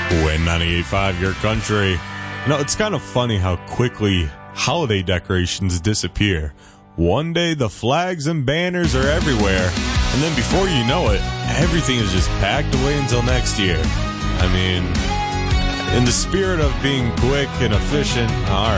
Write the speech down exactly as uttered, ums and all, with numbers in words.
Win ninety-eight point five, your country. You know, it's kind of funny how quickly holiday decorations disappear. One day the flags and banners are everywhere, and then before you know it, everything is just packed away until next year. I mean, in the spirit of being quick and efficient, all